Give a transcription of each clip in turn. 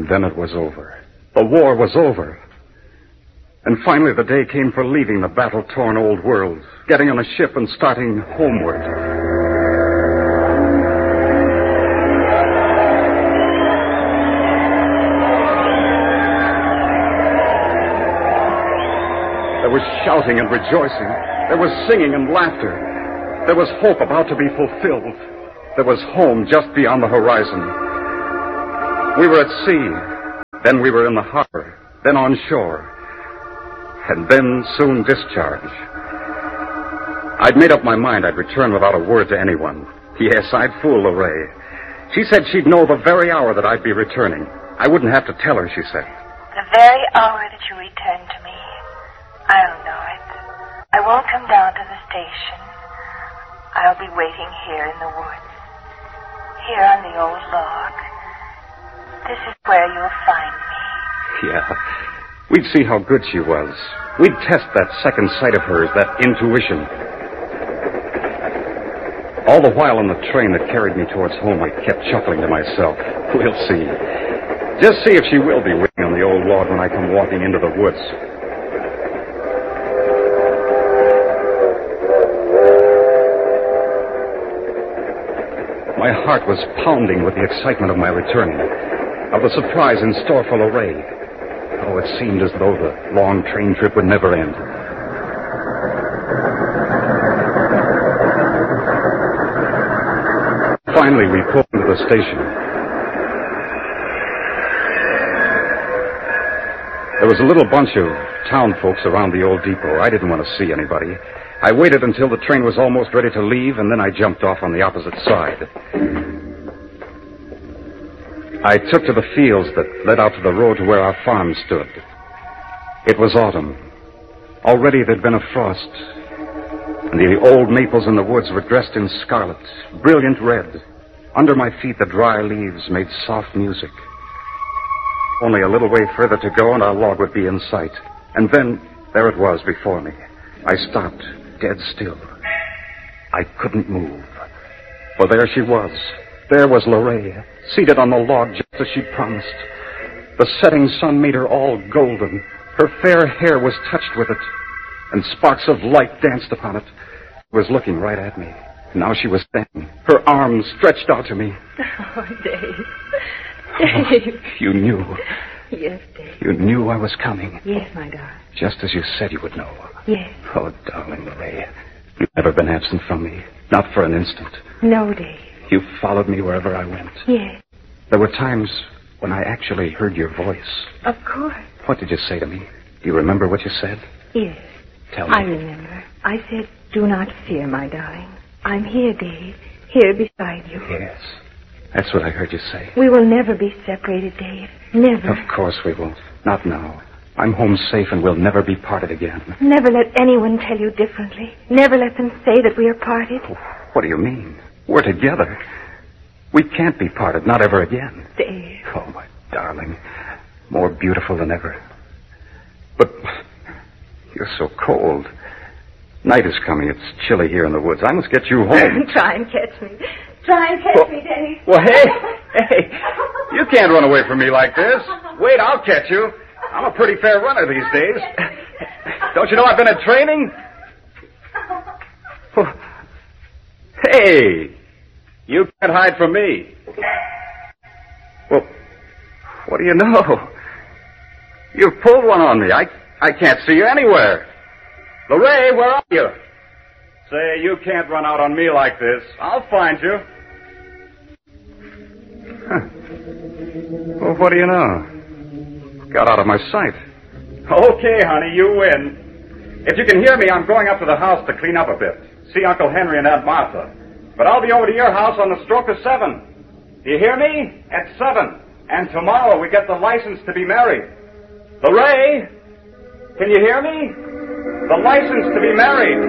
then it was over. The war was over. And finally the day came for leaving the battle-torn old world, getting on a ship and starting homeward. There was shouting and rejoicing. There was singing and laughter. There was hope about to be fulfilled. There was home just beyond the horizon. We were at sea. Then we were in the harbor. Then on shore. And then soon discharge. I'd made up my mind I'd return without a word to anyone. Yes, I'd fool Lorraine. She said she'd know the very hour that I'd be returning. I wouldn't have to tell her, she said. The very hour that you return to me, I'll know it. I won't come down to the station. I'll be waiting here in the woods. Here on the old log. This is where you'll find me. Yeah. We'd see how good she was. We'd test that second sight of hers, that intuition. All the while on the train that carried me towards home, I kept chuckling to myself. We'll see. Just see if she will be waiting on the old log when I come walking into the woods. My heart was pounding with the excitement of my return, of the surprise in store for Lorraine. Oh, it seemed as though the long train trip would never end. Finally, we pulled into the station. There was a little bunch of town folks around the old depot. I didn't want to see anybody. I waited until the train was almost ready to leave, and then I jumped off on the opposite side. I took to the fields that led out to the road to where our farm stood. It was autumn. Already there'd been a frost, and the old maples in the woods were dressed in scarlet, brilliant red. Under my feet, the dry leaves made soft music. Only a little way further to go, and our log would be in sight. And then, there it was before me. I stopped, dead still. I couldn't move. For there she was. There was Lorraine, seated on the log just as she'd promised. The setting sun made her all golden. Her fair hair was touched with it, and sparks of light danced upon it. She was looking right at me. Now she was standing, her arms stretched out to me. Oh, Dave. Dave. Oh, you knew. Yes, Dave. You knew I was coming. Yes, my darling. Just as you said you would know. Yes. Oh, darling Lorraine, you've never been absent from me. Not for an instant. No, Dave. You followed me wherever I went. Yes. There were times when I actually heard your voice. Of course. What did you say to me? Do you remember what you said? Yes. Tell me. I remember. I said, do not fear, my darling. I'm here, Dave. Here beside you. Yes. That's what I heard you say. We will never be separated, Dave. Never. Of course we won't. Not now. I'm home safe and we'll never be parted again. Never let anyone tell you differently. Never let them say that we are parted. What do you mean? We're together. We can't be parted, not ever again. Dave. Oh, my darling. More beautiful than ever. But you're so cold. Night is coming. It's chilly here in the woods. I must get you home. Try and catch me. Try and catch me, Dave. Well, hey. You can't run away from me like this. Wait, I'll catch you. I'm a pretty fair runner these days. Don't you know I've been in training? Hey, you can't hide from me. Well, what do you know? You've pulled one on me. I can't see you anywhere. Lorraine, where are you? Say, you can't run out on me like this. I'll find you. Huh. Well, what do you know? Got out of my sight. Okay, honey, you win. If you can hear me, I'm going up to the house to clean up a bit. See Uncle Henry and Aunt Martha. But I'll be over to your house on the stroke of 7. Do you hear me? At 7. And tomorrow we get the license to be married. Lorraine, can you hear me? The license to be married.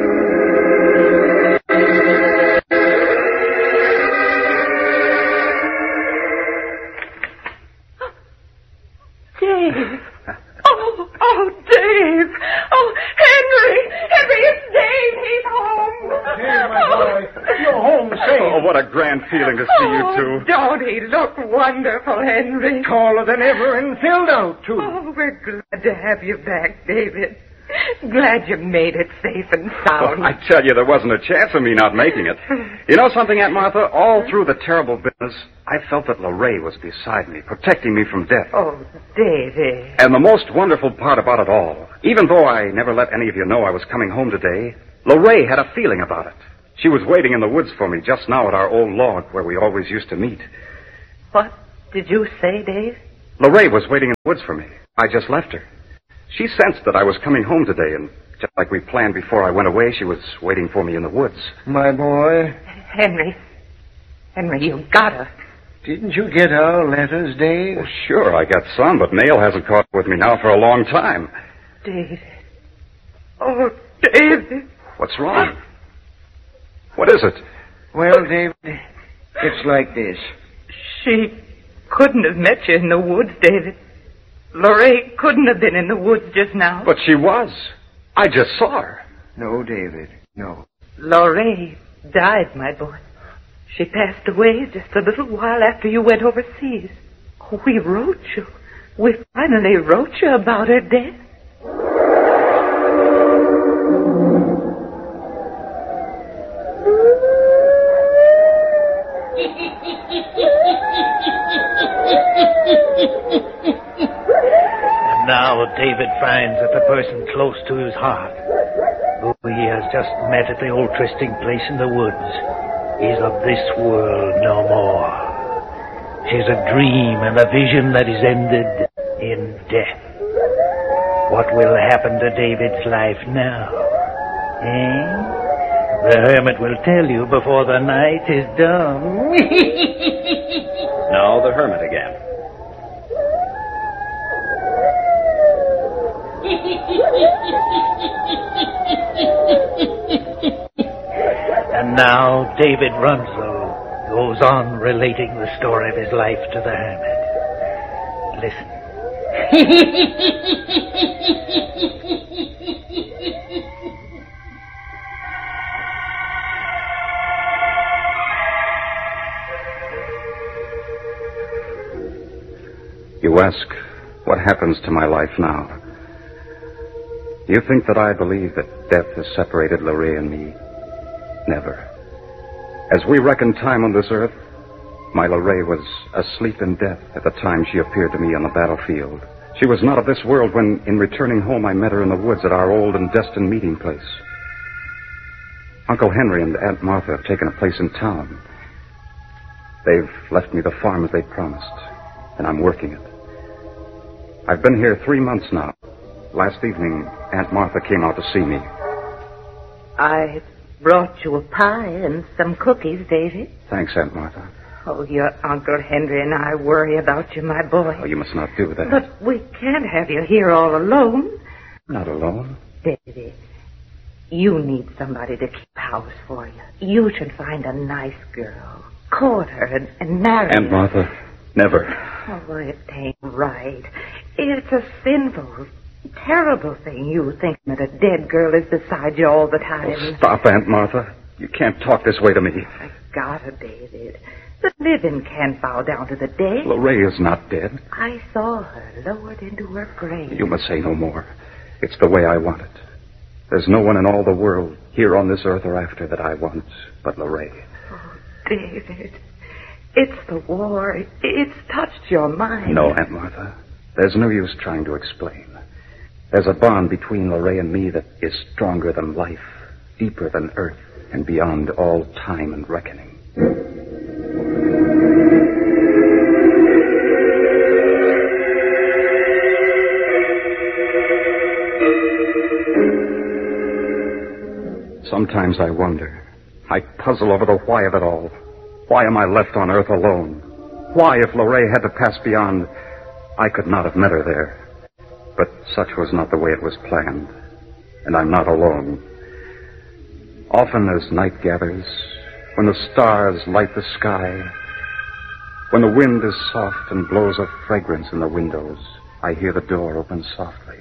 Dave. Oh, Dave. Oh, Henry. Henry, it's Dave. He's home. Here, my boy. You're home safe. Oh, what a grand feeling darling to see you, too. Don't he look wonderful, Henry? Taller than ever and filled out, too. Oh, we're glad to have you back, David. Glad you made it safe and sound. Oh, I tell you, there wasn't a chance of me not making it. You know something, Aunt Martha? All through the terrible business, I felt that Lorraine was beside me, protecting me from death. Oh, David. And the most wonderful part about it all, even though I never let any of you know I was coming home today, Lorraine had a feeling about it. She was waiting in the woods for me just now at our old log where we always used to meet. What did you say, Dave? Lorraine was waiting in the woods for me. I just left her. She sensed that I was coming home today, and just like we planned before I went away, she was waiting for me in the woods. My boy. Henry, you gotta. Didn't you get our letters, Dave? Well, sure, I got some, but Nail hasn't caught up with me now for a long time. David. Oh, David. What's wrong? What is it? Well, David, it's like this. She couldn't have met you in the woods, David. Lorraine couldn't have been in the woods just now. But she was. I just saw her. No, David, no. Lorraine died, my boy. She passed away just a little while after you went overseas. We wrote you. We finally wrote you about her death. And now David finds that the person close to his heart, who he has just met at the old trysting place in the woods, is of this world no more. She's a dream and a vision that is ended in death. What will happen to David's life now? The hermit will tell you before the night is done. No, the hermit again. And now David Runsell goes on relating the story of his life to the hermit. Listen. You ask, what happens to my life now? You think that I believe that death has separated Lorraine and me? Never. As we reckon time on this earth, my Lorraine was asleep in death at the time she appeared to me on the battlefield. She was not of this world when, in returning home, I met her in the woods at our old and destined meeting place. Uncle Henry and Aunt Martha have taken a place in town. They've left me the farm as they promised, and I'm working it. I've been here 3 months now. Last evening, Aunt Martha came out to see me. I brought you a pie and some cookies, David. Thanks, Aunt Martha. Oh, your Uncle Henry and I worry about you, my boy. Oh, you must not do that. But we can't have you here all alone. Not alone. David, you need somebody to keep house for you. You should find a nice girl, court her, and marry her. Aunt Martha, never. Oh, it ain't right. It's a sinful, terrible thing, you thinking that a dead girl is beside you all the time. Oh, stop, Aunt Martha. You can't talk this way to me. I gotta, David. The living can't bow down to the dead. Lorraine is not dead. I saw her lowered into her grave. You must say no more. It's the way I want it. There's no one in all the world, here on this earth or after, that I want but Lorraine. Oh, David. It's the war. It's touched your mind. No, Aunt Martha. There's no use trying to explain. There's a bond between Lorraine and me that is stronger than life, deeper than earth, and beyond all time and reckoning. Sometimes I wonder. I puzzle over the why of it all. Why am I left on earth alone? Why, if Lorraine had to pass beyond, I could not have met her there. But such was not the way it was planned. And I'm not alone. Often as night gathers, when the stars light the sky, when the wind is soft and blows a fragrance in the windows, I hear the door open softly.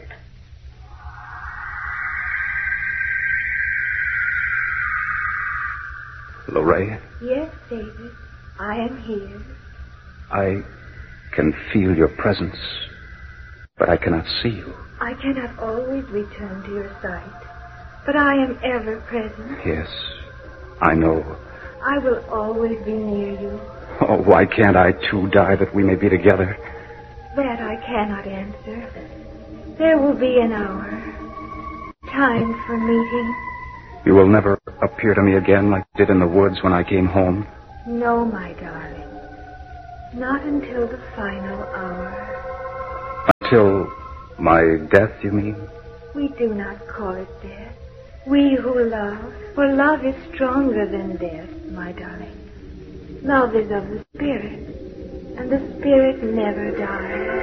Lorraine? Yes, David. I am here. I can feel your presence, but I cannot see you. I cannot always return to your sight, but I am ever present. Yes, I know. I will always be near you. Oh, why can't I too die that we may be together? That I cannot answer. There will be an hour. Time for meeting. You will never appear to me again like you did in the woods when I came home? No, my darling. Not until the final hour. Until my death, you mean? We do not call it death. We who love, for love is stronger than death, my darling. Love is of the spirit, and the spirit never dies.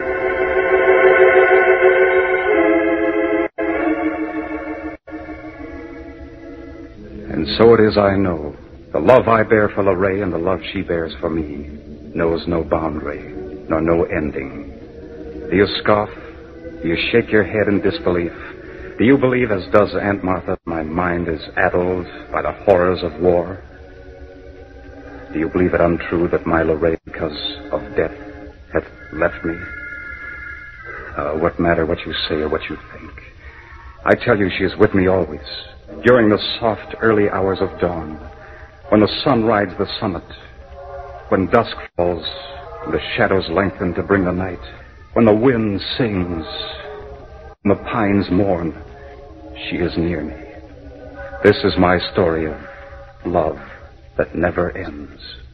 And so it is I know. The love I bear for Lorraine and the love she bears for me knows no boundary, nor no ending. Do you scoff? Do you shake your head in disbelief? Do you believe, as does Aunt Martha, my mind is addled by the horrors of war? Do you believe it untrue that my Lorraine, because of death, hath left me? What matter what you say or what you think? I tell you she is with me always, during the soft early hours of dawn, when the sun rides the summit, when dusk falls and the shadows lengthen to bring the night, when the wind sings and the pines mourn, she is near me. This is my story of love that never ends.